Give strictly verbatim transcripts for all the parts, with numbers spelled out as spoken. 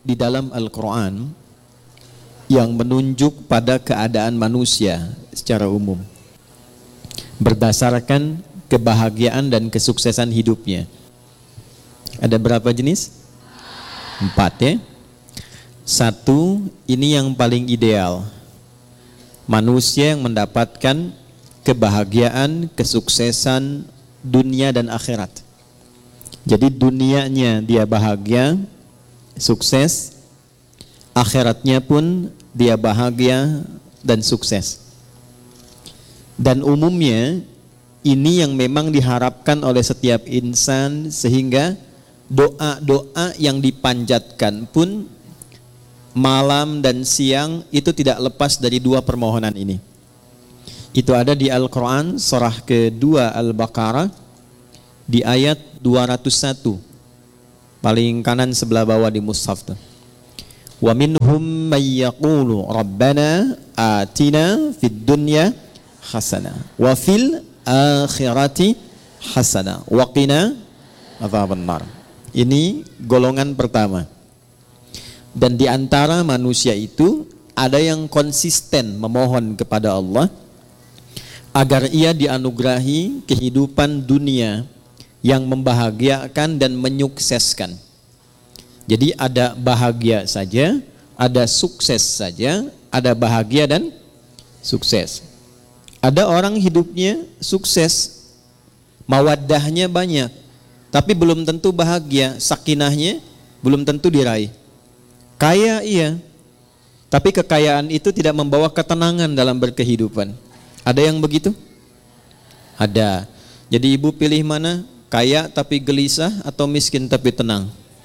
di dalam Al-Quran yang menunjuk pada keadaan manusia secara umum berdasarkan kebahagiaan dan kesuksesan hidupnya. Ada berapa jenis? Empat ya. Satu, ini yang paling ideal. Manusia yang mendapatkan kebahagiaan, kesuksesan dunia dan akhirat. Jadi dunianya dia bahagia, sukses, akhiratnya pun dia bahagia dan sukses. Dan umumnya ini yang memang diharapkan oleh setiap insan, sehingga doa-doa yang dipanjatkan pun malam dan siang itu tidak lepas dari dua permohonan ini. Itu ada di Al-Quran surah kedua Al-Baqarah di ayat dua ratus satu, paling kanan sebelah bawah di mushaf tuh. Wa minhum may yaqulu rabbana atina fid dunya hasanah wa fil akhirati hasanah wa qina adzabannar. Ini golongan pertama. Dan di antara manusia itu ada yang konsisten memohon kepada Allah agar ia dianugerahi kehidupan dunia yang membahagiakan dan menyukseskan. Jadi ada bahagia saja, ada sukses saja, ada bahagia dan sukses. Ada orang hidupnya sukses, mawaddahnya banyak, tapi belum tentu bahagia, sakinahnya belum tentu diraih. Kaya iya, tapi kekayaan itu tidak membawa ketenangan dalam berkehidupan. Ada yang begitu? Ada. Jadi ibu pilih mana? Kaya tapi gelisah atau miskin tapi tenang?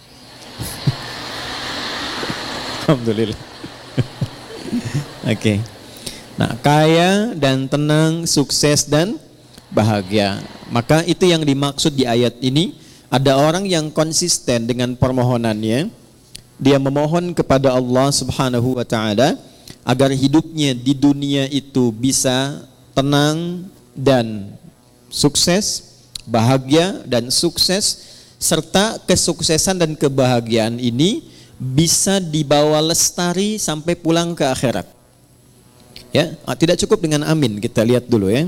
Alhamdulillah. Oke. Okay. Nah, kaya dan tenang, sukses dan bahagia. Maka itu yang dimaksud di ayat ini. Ada orang yang konsisten dengan permohonannya. Dia memohon kepada Allah Subhanahu wa taala agar hidupnya di dunia itu bisa tenang dan sukses, bahagia dan sukses, serta kesuksesan dan kebahagiaan ini bisa dibawa lestari sampai pulang ke akhirat. Ya, tidak cukup dengan amin, kita lihat dulu ya.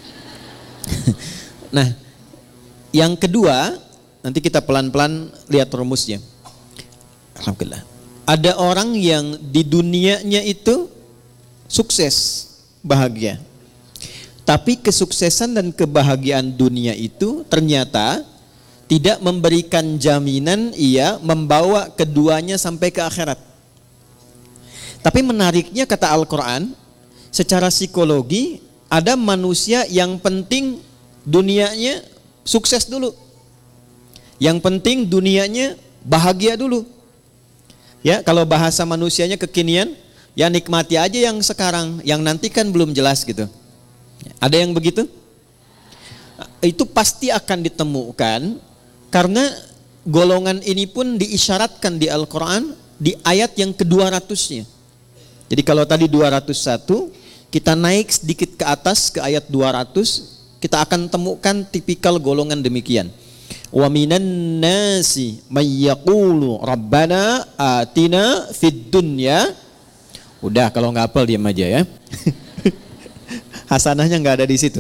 Nah, yang kedua, nanti kita pelan-pelan lihat rumusnya. Alhamdulillah. Ada orang yang di dunianya itu sukses, bahagia. Tapi kesuksesan dan kebahagiaan dunia itu ternyata tidak memberikan jaminan ia membawa keduanya sampai ke akhirat. Tapi menariknya kata Al-Quran, secara psikologi ada manusia yang penting dunianya sukses dulu. Yang penting dunianya bahagia dulu. Ya, kalau bahasa manusianya kekinian, ya nikmati aja yang sekarang, yang nanti kan belum jelas gitu. Ada yang begitu? Itu pasti akan ditemukan karena golongan ini pun diisyaratkan di Al-Quran di ayat yang kedua ratusnya. Jadi kalau tadi dua ratus satu, kita naik sedikit ke atas ke ayat dua ratus, kita akan temukan tipikal golongan demikian. Wa minan nasi may yaqulu rabbana atina fid dunya. Udah, kalau nggak hafal diam aja ya. Hasanahnya nggak ada di situ.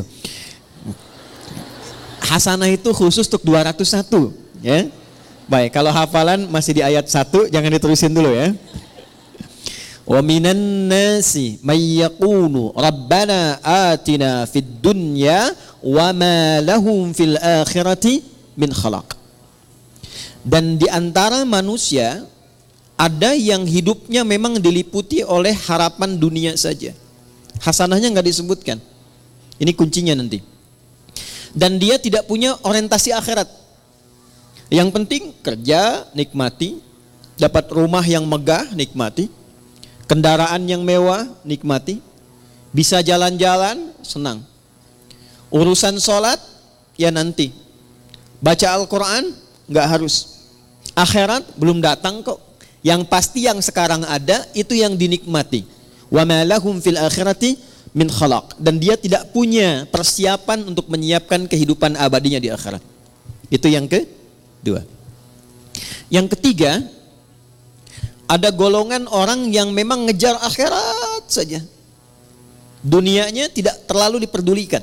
Hasanah itu khusus untuk dua ratus satu ya. Baik, kalau hafalan masih di ayat satu, jangan diterusin dulu ya. Wa minan nasi may yaqulu rabbana atina fid dunya wa ma lahum fil akhirati min khalaq. Dan di antara manusia ada yang hidupnya memang diliputi oleh harapan dunia saja. Hasanahnya nggak disebutkan. Ini kuncinya nanti. Dan dia tidak punya orientasi akhirat. Yang penting kerja, nikmati. Dapat rumah yang megah, nikmati. Kendaraan yang mewah, nikmati. Bisa jalan-jalan, senang. Urusan sholat, ya nanti. Baca Al-Quran, nggak harus. Akhirat belum datang kok. Yang pasti yang sekarang ada, itu yang dinikmati. Wa ma lahum fil akhirati min khalaq. Dan dia tidak punya persiapan untuk menyiapkan kehidupan abadinya di akhirat. Itu yang kedua. Yang ketiga, Ada golongan orang yang memang ngejar akhirat saja. Dunianya tidak terlalu diperdulikan.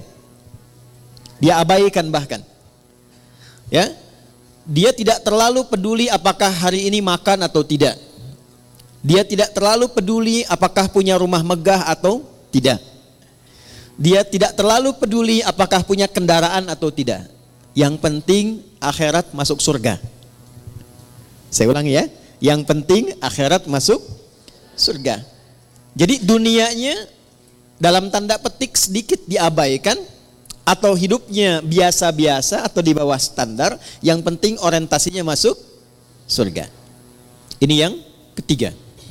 Dia abaikan bahkan. Ya. Dia tidak terlalu peduli apakah hari ini makan atau tidak. Dia tidak terlalu peduli apakah punya rumah megah atau tidak. Dia tidak terlalu peduli apakah punya kendaraan atau tidak. Yang penting akhirat masuk surga. Saya ulangi ya. Yang penting akhirat masuk surga. Jadi dunianya dalam tanda petik sedikit diabaikan, atau hidupnya biasa-biasa atau di bawah standar, yang penting orientasinya masuk surga. Ini yang ketiga.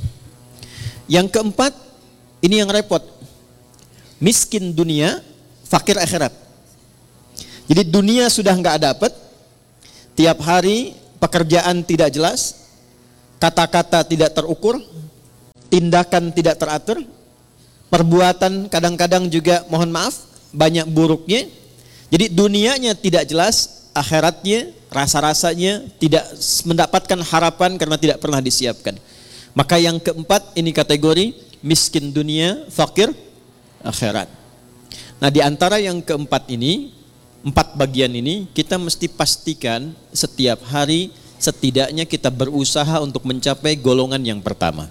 Yang keempat, ini yang repot. Miskin dunia, fakir akhirat. Jadi dunia sudah nggak dapat, tiap hari pekerjaan tidak jelas, kata-kata tidak terukur, tindakan tidak teratur, perbuatan kadang-kadang juga mohon maaf banyak buruknya. Jadi dunianya tidak jelas, akhiratnya rasa-rasanya tidak mendapatkan harapan karena tidak pernah disiapkan. Maka yang keempat ini kategori miskin dunia, fakir akhirat. Nah, di antara yang keempat ini, empat bagian ini kita mesti pastikan setiap hari setidaknya kita berusaha untuk mencapai golongan yang pertama.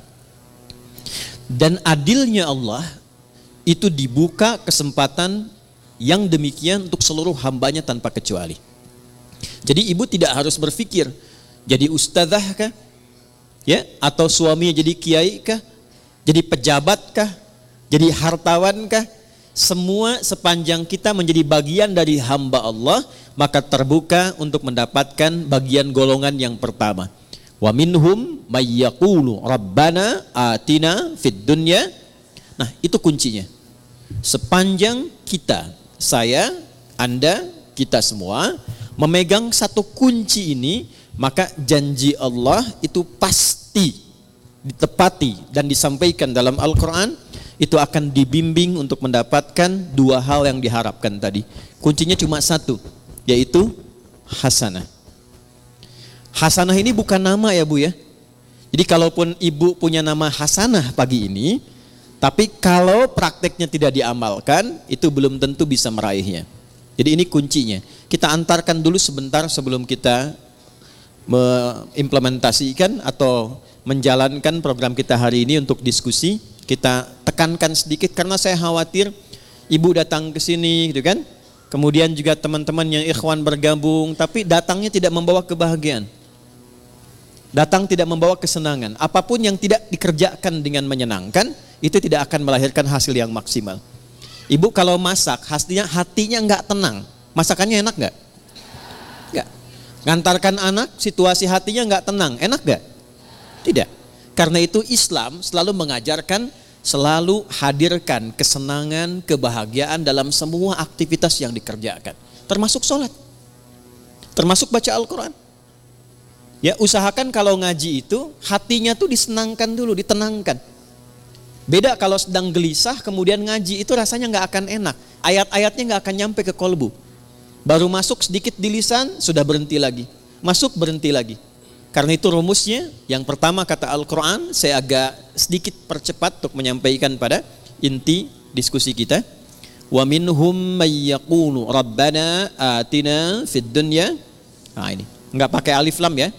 Dan adilnya Allah itu dibuka kesempatan yang demikian untuk seluruh hambanya tanpa kecuali. Jadi ibu tidak harus berpikir jadi ustadzah kah, ya, atau suaminya jadi kiai kah, jadi pejabat kah, jadi hartawan kah. Semua sepanjang kita menjadi bagian dari hamba Allah, maka terbuka untuk mendapatkan bagian golongan yang pertama. Wa minhum may yaqulu rabbana atina fid dunya. Nah, itu kuncinya. Sepanjang kita, saya, Anda, kita semua memegang satu kunci ini, maka janji Allah itu pasti ditepati dan disampaikan dalam Al-Quran. Itu akan dibimbing untuk mendapatkan dua hal yang diharapkan tadi. Kuncinya cuma satu, yaitu hasanah. Hasanah ini bukan nama ya Bu ya. Jadi kalaupun ibu punya nama hasanah pagi ini, tapi kalau prakteknya tidak diamalkan, itu belum tentu bisa meraihnya. Jadi ini kuncinya. Kita antarkan dulu sebentar sebelum kita mengimplementasikan atau menjalankan program kita hari ini untuk diskusi. Kita tekankan sedikit karena saya khawatir ibu datang ke sini gitu kan. Kemudian juga teman-teman yang ikhwan bergabung, tapi datangnya tidak membawa kebahagiaan. Datang tidak membawa kesenangan. Apapun yang tidak dikerjakan dengan menyenangkan, itu tidak akan melahirkan hasil yang maksimal. Ibu kalau masak, hatinya hatinya nggak tenang. Masakannya enak nggak? Nggak. Ngantarkan anak, situasi hatinya nggak tenang. Enak nggak? Tidak. Karena itu Islam selalu mengajarkan, selalu hadirkan kesenangan, kebahagiaan dalam semua aktivitas yang dikerjakan. Termasuk sholat. Termasuk baca Al-Quran. Ya, usahakan kalau ngaji itu hatinya tuh disenangkan dulu, ditenangkan. Beda kalau sedang gelisah kemudian ngaji, itu rasanya nggak akan enak. Ayat-ayatnya nggak akan nyampe ke kolbu. Baru masuk sedikit di lisan sudah berhenti lagi. Masuk berhenti lagi. Karena itu rumusnya yang pertama kata Al-Quran, saya agak sedikit percepat untuk menyampaikan pada inti diskusi kita. Wa minhum may yaqulu rabbana atina fid dunya. Nah ini, nggak pakai alif lam ya.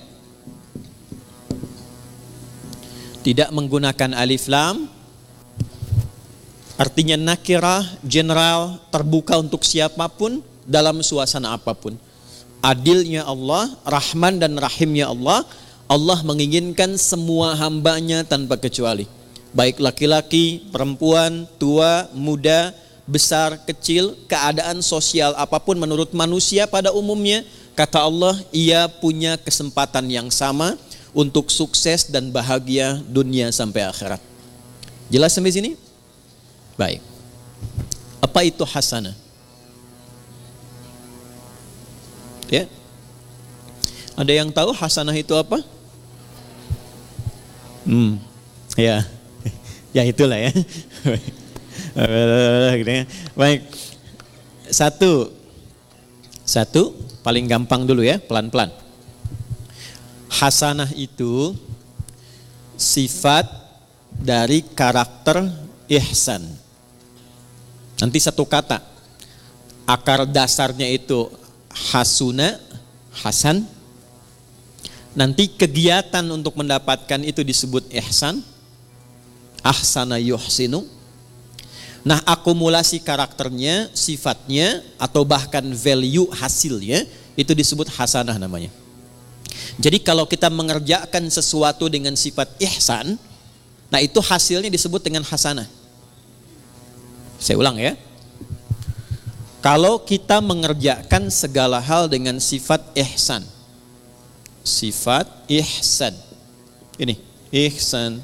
Tidak menggunakan alif lam, artinya nakirah, general, terbuka untuk siapapun dalam suasana apapun. Adilnya Allah, Rahman dan Rahimnya Allah, Allah menginginkan semua hambanya tanpa kecuali. Baik laki-laki, perempuan, tua, muda, besar, kecil, keadaan sosial apapun menurut manusia pada umumnya, kata Allah, ia punya kesempatan yang sama untuk sukses dan bahagia dunia sampai akhirat. Jelas sampai sini? Baik. Apa itu hasanah? Ya. Ada yang tahu hasanah itu apa? Hmm. Ya. Ya itulah ya. Baik. Satu. Satu paling gampang dulu ya, pelan-pelan. Hasanah itu sifat dari karakter ihsan. Nanti satu kata, akar dasarnya itu hasuna, hasan. Nanti kegiatan untuk mendapatkan itu disebut ihsan, ahsana yuhsinu. Nah, akumulasi karakternya, sifatnya, atau bahkan value hasilnya itu disebut hasanah namanya. Jadi kalau kita mengerjakan sesuatu dengan sifat ihsan, nah itu hasilnya disebut dengan hasanah. Saya ulang ya. Kalau kita mengerjakan segala hal dengan sifat ihsan, sifat ihsan, ini ihsan,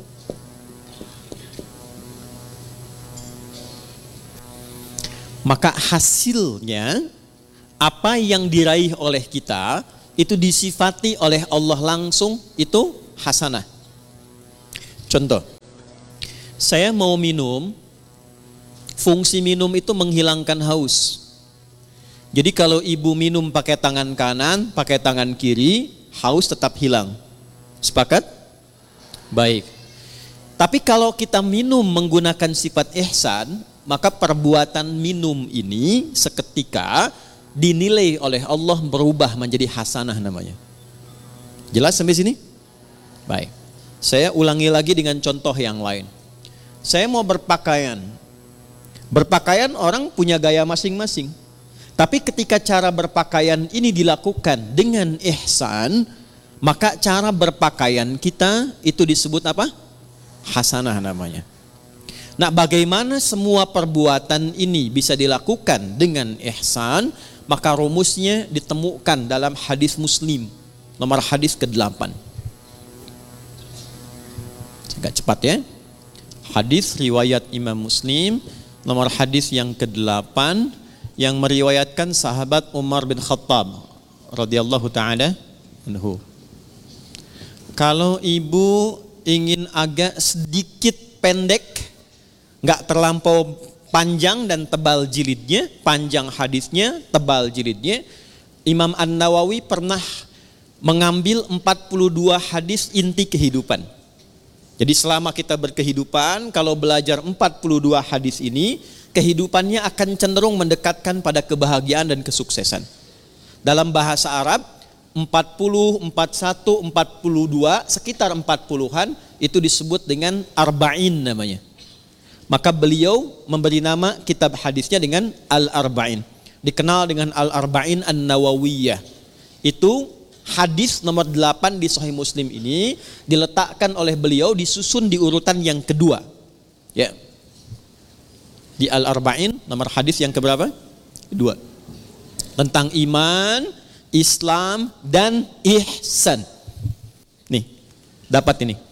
maka hasilnya apa yang diraih oleh kita itu disifati oleh Allah langsung, itu hasanah. Contoh, saya mau minum, fungsi minum itu menghilangkan haus. Jadi kalau ibu minum pakai tangan kanan, pakai tangan kiri, haus tetap hilang. Sepakat? Baik. Tapi kalau kita minum menggunakan sifat ihsan, maka perbuatan minum ini seketika dinilai oleh Allah berubah menjadi hasanah namanya. Jelas sampai sini? Baik. Saya ulangi lagi dengan contoh yang lain. Saya mau berpakaian. Berpakaian orang punya gaya masing-masing. Tapi ketika cara berpakaian ini dilakukan dengan ihsan, maka cara berpakaian kita itu disebut apa? Hasanah namanya. Nah, bagaimana semua perbuatan ini bisa dilakukan dengan ihsan? Maka rumusnya ditemukan dalam hadis Muslim, nomor hadis kedelapan. Agak cepat ya. Hadis riwayat Imam Muslim, nomor hadis yang kedelapan, yang meriwayatkan sahabat Umar bin Khattab radhiyallahu taala anhu. Kalau ibu ingin agak sedikit pendek, nggak terlampau panjang dan tebal jilidnya, panjang hadisnya, tebal jilidnya, Imam An-Nawawi pernah mengambil empat puluh dua hadis inti kehidupan. Jadi selama kita berkehidupan, kalau belajar empat puluh dua hadis ini, kehidupannya akan cenderung mendekatkan pada kebahagiaan dan kesuksesan. Dalam bahasa Arab, empat puluh, empat puluh satu, empat puluh dua, sekitar empat puluhan, itu disebut dengan arba'in namanya. Maka beliau memberi nama kitab hadisnya dengan Al-Arba'in. Dikenal dengan Al-Arba'in An-Nawawiyah. Itu hadis nomor delapan di Sahih Muslim ini diletakkan oleh beliau, disusun di urutan yang kedua. Ya. Di Al-Arba'in nomor hadis yang keberapa? Kedua. Tentang iman, Islam, dan ihsan. Nih, dapat ini.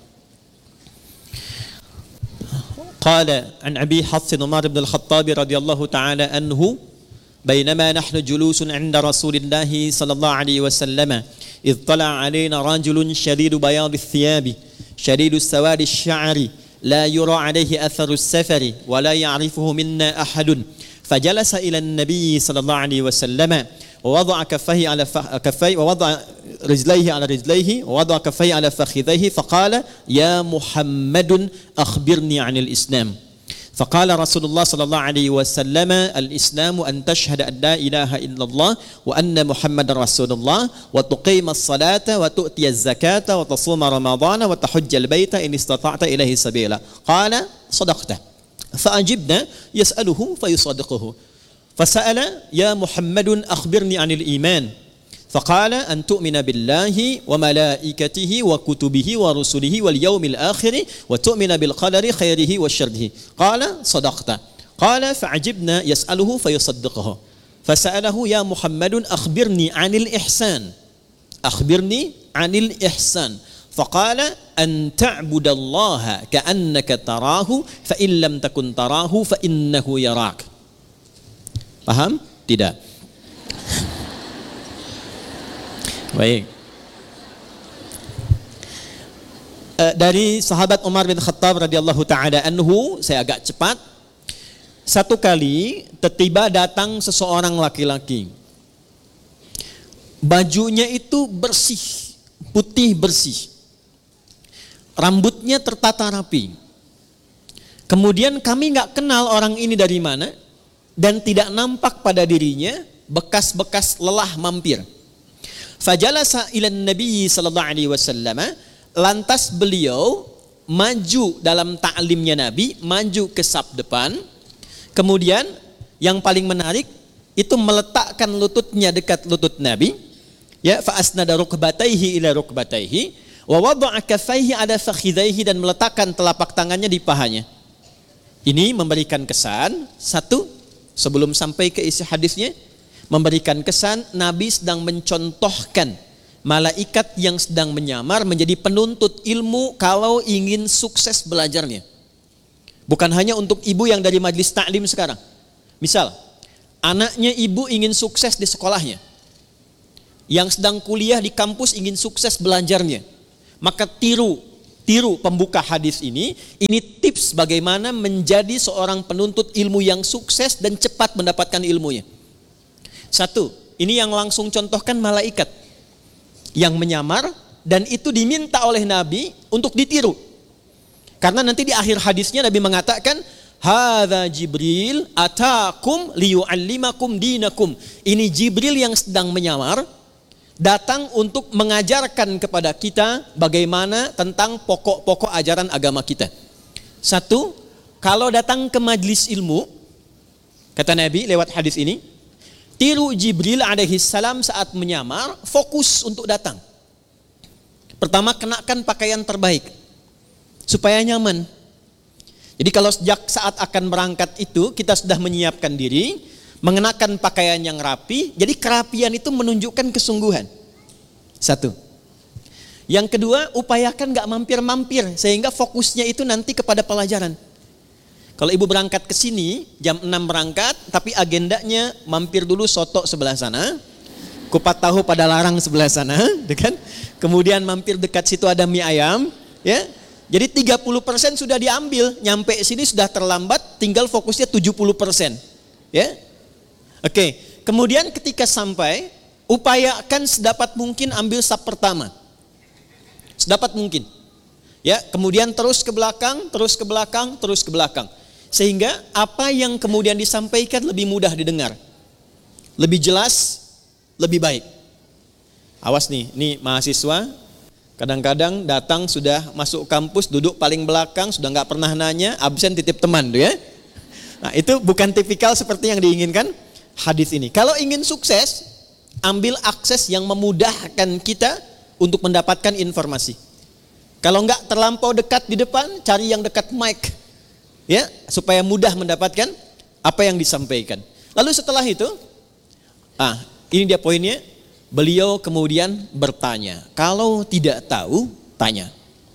قال عن أبي حفص عمر بن الخطاب رضي الله تعالى عنه بينما نحن جلوس عند رسول الله صلى الله عليه وسلم إذ طلع علينا رجل شديد بياض الثياب شديد سواد الشعر لا يرى عليه أثر السفر ولا يعرفه منا أحد فجلس إلى النبي صلى الله عليه وسلم ووضع كفيه على كفيه ووضع رجليه على رجليه ووضع كفيه على فخذيه فقال يا محمد أخبرني عن الإسلام فقال رسول الله صلى الله عليه وسلم الإسلام أن تشهد أن لا إله إلا الله وأن محمد رسول الله وتقيم الصلاة وتؤتي الزكاة وتصوم رمضان وتحج البيت إن استطعت إليه سبيلا قال صدقت فأجبنا يسأله فيصدقه فسأل يا محمد أخبرني عن الإيمان فقال أن تؤمن بالله وملائكته وكتبه ورسله واليوم الآخر وتؤمن بالقدر خيره وشره قال صدقت قال فعجبنا يسأله فيصدقه فسأله يا محمد أخبرني عن الإحسان أخبرني عن الإحسان فقال أن تعبد الله كأنك تراه فإن لم تكن تراه فإنه يراك. Paham? Tidak. Baik. Dari sahabat Umar bin Khattab radhiyallahu taala anhu, saya agak cepat. Satu kali tiba datang seseorang laki-laki. Bajunya itu bersih, putih bersih. rambutnya tertata rapi. Kemudian kami nggak kenal orang ini dari mana, dan tidak nampak pada dirinya bekas-bekas lelah mampir. Fajalasa ilan Nabi sallallahu alaihi wasallam, lantas beliau maju dalam ta'limnya Nabi, maju ke saf depan. Kemudian yang paling menarik itu meletakkan lututnya dekat lutut Nabi, ya, fa asnada rukbatayhi ila rukbatayhi wa wada'a kaffayhi ala fakhidhayhi, dan meletakkan telapak tangannya di pahanya. Ini memberikan kesan, satu, sebelum sampai ke isi hadisnya, memberikan kesan Nabi sedang mencontohkan malaikat yang sedang menyamar menjadi penuntut ilmu kalau ingin sukses belajarnya. Bukan hanya untuk ibu yang dari majelis taklim sekarang. Misal, anaknya ibu ingin sukses di sekolahnya, yang sedang kuliah di kampus ingin sukses belajarnya, maka tiru tiru pembuka hadis ini. Ini tips bagaimana menjadi seorang penuntut ilmu yang sukses dan cepat mendapatkan ilmunya. Satu, ini yang langsung contohkan malaikat yang menyamar, dan itu diminta oleh Nabi untuk ditiru. Karena nanti di akhir hadisnya Nabi mengatakan, hadza Jibril atakum liyu'allimakum dinakum. Ini Jibril yang sedang menyamar, datang untuk mengajarkan kepada kita bagaimana tentang pokok-pokok ajaran agama kita. Satu, kalau datang ke majlis ilmu, kata Nabi lewat hadis ini, tiru Jibril alaihi salam saat menyamar, fokus untuk datang. Pertama, kenakan pakaian terbaik supaya nyaman. Jadi kalau sejak saat akan berangkat itu kita sudah menyiapkan diri, mengenakan pakaian yang rapi, jadi kerapian itu menunjukkan kesungguhan. Satu. Yang kedua, upayakan gak mampir-mampir, sehingga fokusnya itu nanti kepada pelajaran. Kalau ibu berangkat ke sini, jam enam berangkat, tapi agendanya mampir dulu soto sebelah sana, kupat tahu pada larang sebelah sana, kan? Kemudian mampir dekat situ ada mie ayam, ya. Jadi tiga puluh persen sudah diambil, nyampe sini sudah terlambat, tinggal fokusnya tujuh puluh persen. Ya. Oke, kemudian ketika sampai, upayakan sedapat mungkin ambil saf pertama. Sedapat mungkin. Ya, kemudian terus ke belakang, terus ke belakang, terus ke belakang. Sehingga apa yang kemudian disampaikan lebih mudah didengar. Lebih jelas, lebih baik. Awas nih, nih mahasiswa kadang-kadang datang sudah masuk kampus, duduk paling belakang, sudah nggak pernah nanya, absen titip teman tuh ya. Nah, itu bukan tipikal seperti yang diinginkan hadis ini. Kalau ingin sukses, ambil akses yang memudahkan kita untuk mendapatkan informasi. Kalau nggak terlampau dekat di depan, cari yang dekat mic, ya, supaya mudah mendapatkan apa yang disampaikan. Lalu setelah itu, ah, ini dia poinnya. Beliau kemudian bertanya. Kalau tidak tahu, tanya.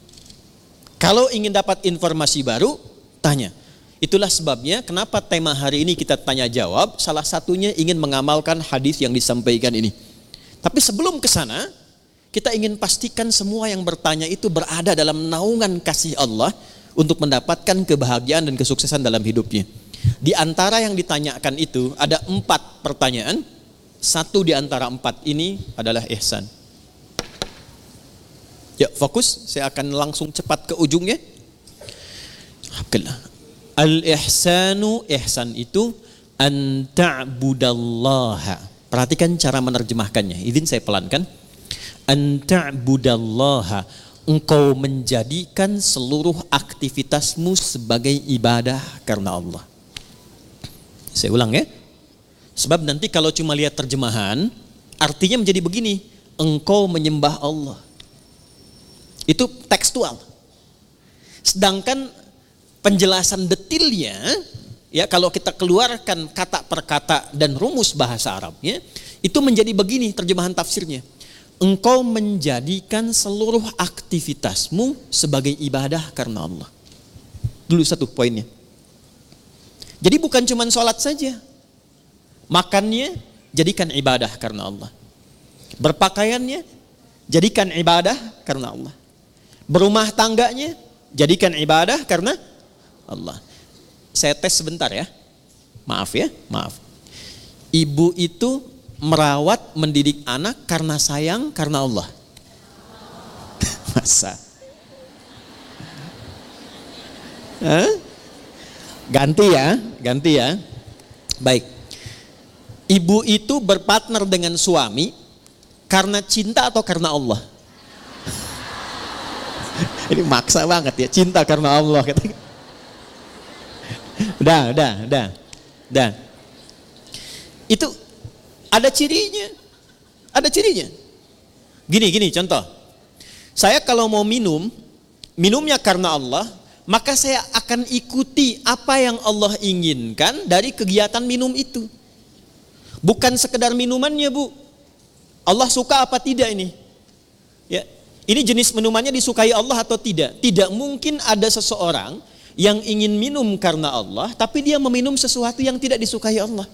Kalau ingin dapat informasi baru, tanya. Itulah sebabnya kenapa tema hari ini kita tanya jawab. Salah satunya ingin mengamalkan hadis yang disampaikan ini. Tapi sebelum ke sana, kita ingin pastikan semua yang bertanya itu berada dalam naungan kasih Allah untuk mendapatkan kebahagiaan dan kesuksesan dalam hidupnya. Di antara yang ditanyakan itu ada empat pertanyaan. Satu di antara empat ini adalah ihsan. Ya, fokus. Saya akan langsung cepat ke ujungnya. Al-ihsanu, ihsan itu an ta'budallaha. Perhatikan cara menerjemahkannya. Izin saya pelankan. An ta'budallaha. Engkau menjadikan seluruh aktivitasmu sebagai ibadah karena Allah. Saya ulang ya. Sebab nanti kalau cuma lihat terjemahan, artinya menjadi begini, engkau menyembah Allah. Itu tekstual. Sedangkan penjelasan detailnya, ya, kalau kita keluarkan kata per kata dan rumus bahasa Arabnya, itu menjadi begini terjemahan tafsirnya. Engkau menjadikan seluruh aktivitasmu sebagai ibadah karena Allah. Dulu satu poinnya. Jadi bukan cuma sholat saja. Makannya jadikan ibadah karena Allah. Berpakaiannya jadikan ibadah karena Allah. Berumah tangganya jadikan ibadah karena Allah. Saya tes sebentar ya. Maaf ya, maaf. Ibu itu merawat, mendidik anak karena sayang karena Allah. Masa? Hah? Ganti ya, ganti ya. Baik. Ibu itu berpartner dengan suami karena cinta atau karena Allah? Ini maksa banget ya, cinta karena Allah. Udah, udah, udah, udah. Itu ada cirinya, ada cirinya. Gini, gini contoh. Saya kalau mau minum, minumnya karena Allah, maka saya akan ikuti apa yang Allah inginkan dari kegiatan minum itu. Bukan sekedar minumannya, Bu. Allah suka apa tidak ini? Ya, ini jenis minumannya disukai Allah atau tidak? Tidak mungkin ada seseorang yang ingin minum karena Allah, tapi dia meminum sesuatu yang tidak disukai Allah.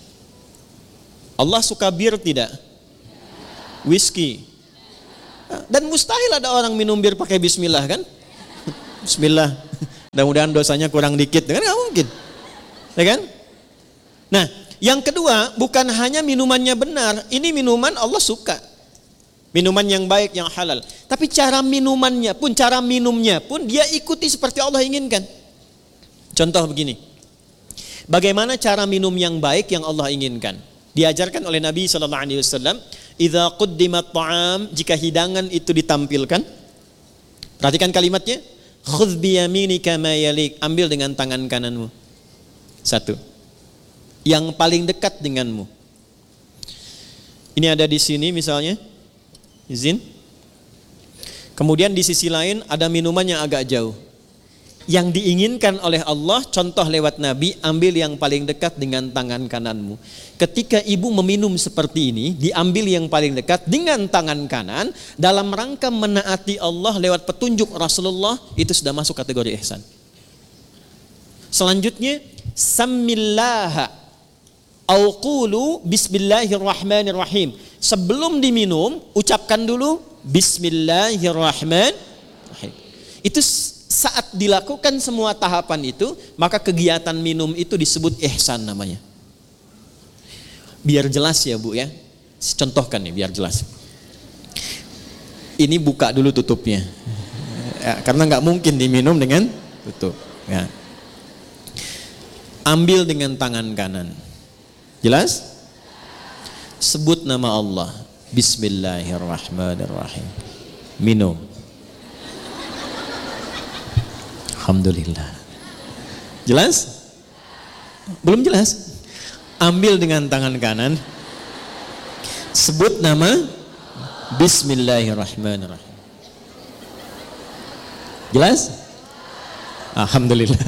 Allah suka bir tidak? Whisky. Dan mustahil ada orang minum bir pakai bismillah kan? Bismillah. Mudah-mudahan dosanya kurang dikit, kan nggak mungkin. Ya kan? Nah, yang kedua, bukan hanya minumannya benar, ini minuman Allah suka. Minuman yang baik, yang halal. Tapi cara minumannya pun, cara minumnya pun dia ikuti seperti Allah inginkan. Contoh begini. Bagaimana cara minum yang baik yang Allah inginkan? Diajarkan oleh Nabi shallallahu alaihi wasallam, idza quddimat ta'am, jika hidangan itu ditampilkan, perhatikan kalimatnya, khudz biyaminika ma yalik, ambil dengan tangan kananmu. Satu. Yang paling dekat denganmu. Ini ada di sini misalnya, izin. Kemudian di sisi lain ada minuman yang agak jauh. Yang diinginkan oleh Allah, contoh lewat Nabi, ambil yang paling dekat dengan tangan kananmu. Ketika ibu meminum seperti ini, diambil yang paling dekat dengan tangan kanan, dalam rangka menaati Allah lewat petunjuk Rasulullah, itu sudah masuk kategori ihsan. Selanjutnya, samillaha au qulu bismillahirrahmanirrahim. Sebelum diminum, ucapkan dulu bismillahirrahmanirrahim. Itu saat dilakukan semua tahapan itu, maka kegiatan minum itu disebut ihsan namanya. Biar jelas ya Bu ya, contohkan nih biar jelas. Ini buka dulu tutupnya, ya, karena nggak mungkin diminum dengan tutup. Ya. Ambil dengan tangan kanan, jelas? Sebut nama Allah, bismillahirrahmanirrahim. Minum. Alhamdulillah. Jelas? Belum jelas? Ambil dengan tangan kanan, sebut nama, bismillahirrahmanirrahim. Jelas? Alhamdulillah.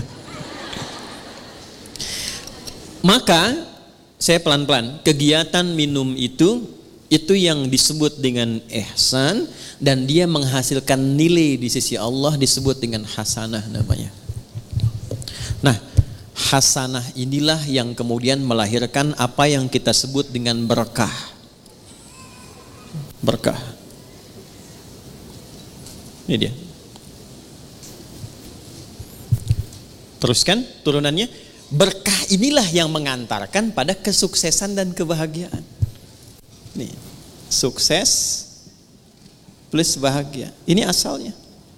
Maka saya pelan-pelan, kegiatan minum itu itu yang disebut dengan ihsan, dan dia menghasilkan nilai di sisi Allah, disebut dengan hasanah namanya. Nah, hasanah inilah yang kemudian melahirkan apa yang kita sebut dengan berkah. Berkah. Ini dia. Teruskan turunannya. Berkah inilah yang mengantarkan pada kesuksesan dan kebahagiaan. Nih, sukses plus bahagia. Ini asalnya.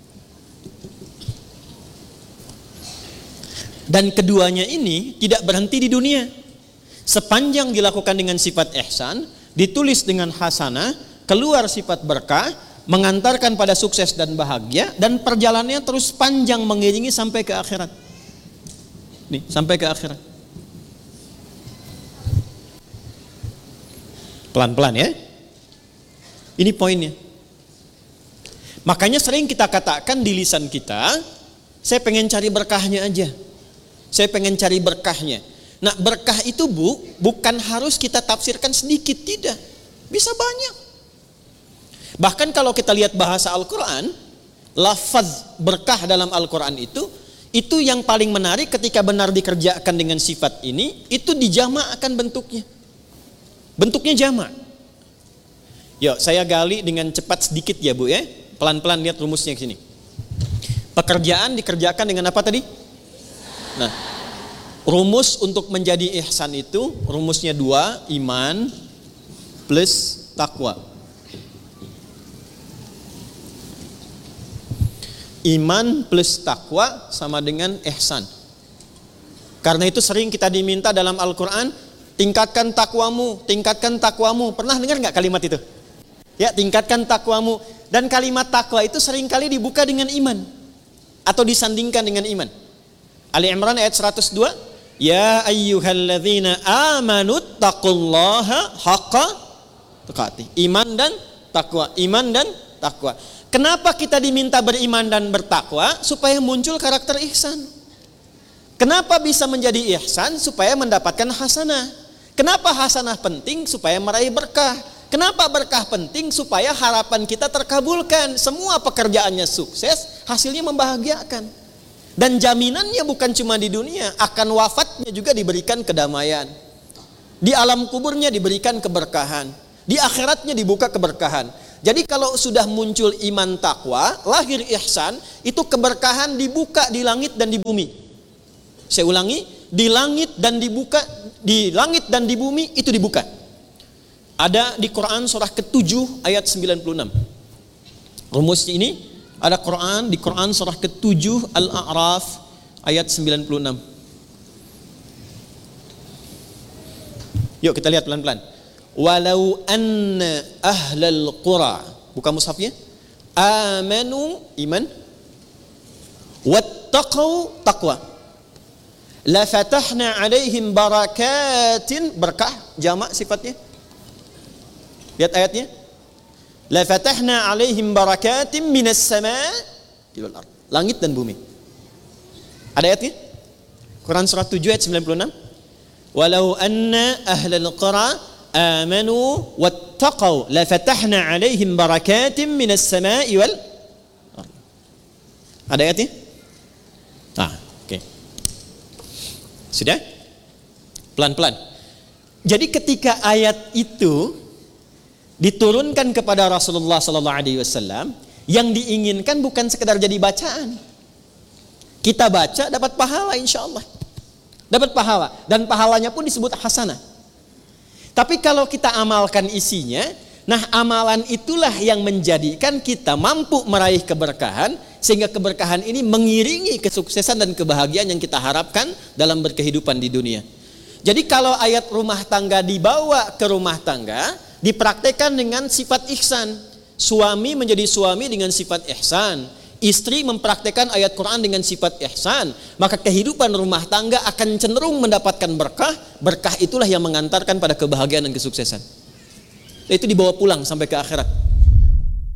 Dan keduanya ini tidak berhenti di dunia. Sepanjang dilakukan dengan sifat ihsan, ditulis dengan hasanah, keluar sifat berkah, mengantarkan pada sukses dan bahagia, dan perjalanannya terus panjang mengiringi sampai ke akhirat. Nih, sampai ke akhirat. Pelan-pelan ya. Ini poinnya. Makanya sering kita katakan di lisan kita, saya pengen cari berkahnya aja. Saya pengen cari berkahnya. Nah, berkah itu Bu, bukan harus kita tafsirkan sedikit, tidak. Bisa banyak. Bahkan kalau kita lihat bahasa Al-Quran, lafaz berkah dalam Al-Quran itu, itu yang paling menarik ketika benar dikerjakan dengan sifat ini, itu dijamakkan bentuknya. Bentuknya jamak. Yuk, saya gali dengan cepat sedikit ya Bu ya. Pelan-pelan lihat rumusnya ke sini. Pekerjaan dikerjakan dengan apa tadi? Nah, rumus untuk menjadi ihsan itu rumusnya dua, iman plus takwa. Iman plus takwa sama dengan ihsan. Karena itu sering kita diminta dalam Al-Quran, tingkatkan takwamu, tingkatkan takwamu. Pernah dengar nggak kalimat itu? Ya, tingkatkan takwamu. Dan kalimat takwa itu seringkali dibuka dengan iman atau disandingkan dengan iman. Ali Imran ayat seratus dua, ya ayyuhalladzina amanu taqullaha haqqa tuqatih. Iman dan takwa, iman dan takwa. Kenapa kita diminta beriman dan bertakwa? Supaya muncul karakter ihsan. Kenapa bisa menjadi ihsan? Supaya mendapatkan hasanah. Kenapa hasanah penting? Supaya meraih berkah. Kenapa berkah penting? Supaya harapan kita terkabulkan. Semua pekerjaannya sukses, hasilnya membahagiakan. Dan jaminannya bukan cuma di dunia, akan wafatnya juga diberikan kedamaian. Di alam kuburnya diberikan keberkahan. Di akhiratnya dibuka keberkahan. Jadi kalau sudah muncul iman takwa, lahir ihsan, itu keberkahan dibuka di langit dan di bumi. Saya ulangi, di langit dan dibuka, di langit dan di bumi itu dibuka. Ada di Quran surah ketujuh ayat sembilan puluh enam. Rumus ini ada Quran di Quran surah ketujuh Al-A'raf ayat sembilan puluh enam. Yuk kita lihat pelan-pelan. Walau anna ahlal qura, buka mushafnya, amanu iman, wattaqau taqwa, la fatahna alaihim barakatin, berkah jamak sifatnya. Lihat ayatnya, la fatahna alaihim barakatin minas sama'i wal ard, langit dan bumi. Ada ayatnya? Quran surah tujuh ayat sembilan puluh enam. Walau anna ahlal qura amanu wattaqau la fatahna alaihim barakatin minas sama'i wal ard. Ada ayatnya? Ah, oke. Okay. Sudah? Pelan-pelan. Jadi ketika ayat itu diturunkan kepada Rasulullah sallallahu alaihi wasallam, yang diinginkan bukan sekedar jadi bacaan. Kita baca dapat pahala insyaallah. Dapat pahala dan pahalanya pun disebut hasanah. Tapi kalau kita amalkan isinya, nah amalan itulah yang menjadikan kita mampu meraih keberkahan, sehingga keberkahan ini mengiringi kesuksesan dan kebahagiaan yang kita harapkan dalam berkehidupan di dunia. Jadi kalau ayat rumah tangga dibawa ke rumah tangga, dipraktekkan dengan sifat ihsan. Suami menjadi suami dengan sifat ihsan. Istri mempraktekkan ayat Quran dengan sifat ihsan, maka kehidupan rumah tangga akan cenderung mendapatkan berkah. Berkah itulah yang mengantarkan pada kebahagiaan dan kesuksesan. Itu dibawa pulang sampai ke akhirat.